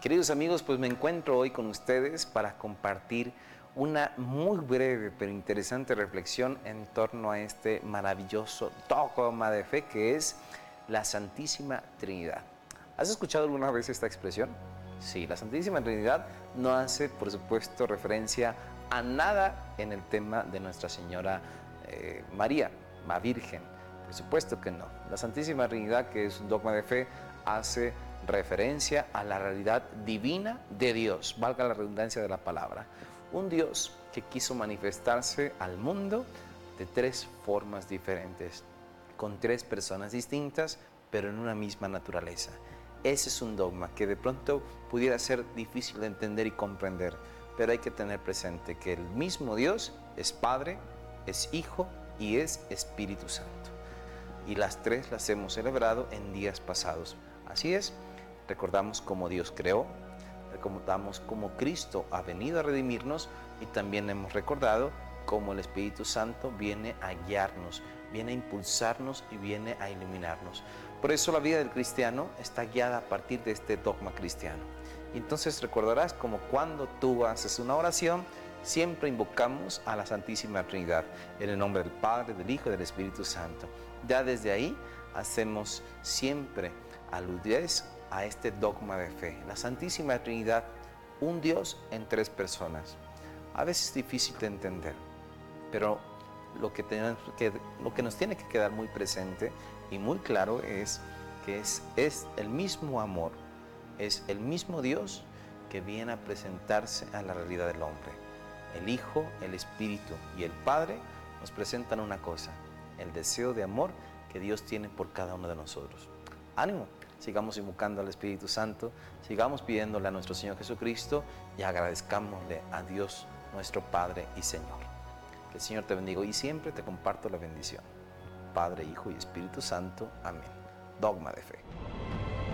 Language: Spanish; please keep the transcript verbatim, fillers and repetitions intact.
Queridos amigos, pues me encuentro hoy con ustedes para compartir una muy breve pero interesante reflexión en torno a este maravilloso dogma de fe que es la Santísima Trinidad. ¿Has escuchado alguna vez esta expresión? Sí, la Santísima Trinidad no hace, por supuesto, referencia a nada en el tema de Nuestra Señora eh, María, la Virgen. Por supuesto que no. La Santísima Trinidad, que es un dogma de fe, hace referencia a la realidad divina de Dios, valga la redundancia de la palabra. Un Dios que quiso manifestarse al mundo de tres formas diferentes, con tres personas distintas, pero en una misma naturaleza. Ese es un dogma que de pronto pudiera ser difícil de entender y comprender, pero hay que tener presente que el mismo Dios es Padre, es Hijo y es Espíritu Santo. Y las tres las hemos celebrado en días pasados. Así es, recordamos cómo Dios creó, recordamos cómo Cristo ha venido a redimirnos y también hemos recordado cómo el Espíritu Santo viene a guiarnos, viene a impulsarnos y viene a iluminarnos. Por eso la vida del cristiano está guiada a partir de este dogma cristiano. Y entonces recordarás como cuando tú haces una oración, siempre invocamos a la Santísima Trinidad, en el nombre del Padre, del Hijo y del Espíritu Santo. Ya desde ahí hacemos siempre aludez a este dogma de fe. La Santísima Trinidad, un Dios en tres personas. A veces es difícil de entender, pero lo que, tenemos que, lo que nos tiene que quedar muy presente y muy claro es que es, es el mismo amor, es el mismo Dios que viene a presentarse a la realidad del hombre. El Hijo, el Espíritu y el Padre nos presentan una cosa, el deseo de amor que Dios tiene por cada uno de nosotros. ¡Ánimo! Sigamos invocando al Espíritu Santo, sigamos pidiéndole a nuestro Señor Jesucristo y agradezcámosle a Dios, nuestro Padre y Señor. Que el Señor te bendiga y siempre te comparto la bendición. Padre, Hijo y Espíritu Santo. Amén. Dogma de fe.